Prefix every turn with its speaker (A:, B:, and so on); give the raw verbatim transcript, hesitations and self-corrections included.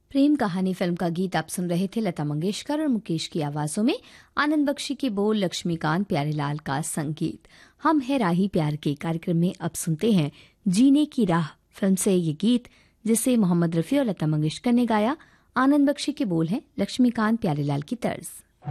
A: प्रेम कहानी फिल्म का गीत आप सुन रहे थे लता मंगेशकर और मुकेश की आवाजों में। आनंद बख्शी के बोल, लक्ष्मीकांत प्यारेलाल का संगीत। हम है राही प्यार के कार्यक्रम में अब सुनते हैं जीने की राह फिल्म से ये गीत, जिसे मोहम्मद रफी और लता मंगेशकर ने गाया। आनंद बख्शी के बोल हैं, लक्ष्मीकांत प्यारेलाल की तर्ज।